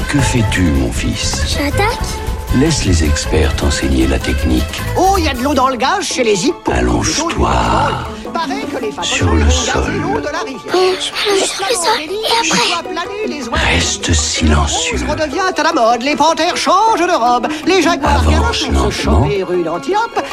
Que fais-tu, mon fils? J'attaque. Laisse les experts t'enseigner la technique. Oh, il y a de l'eau dans le gaz chez les hippos. Allonge-toi sur le sol. Je m'allonge sur le sol et après. Reste silencieux. Redevient à la mode, les panthères changent de robe, les jaguars Avance galopent se lentement. choper rue d'Antiope.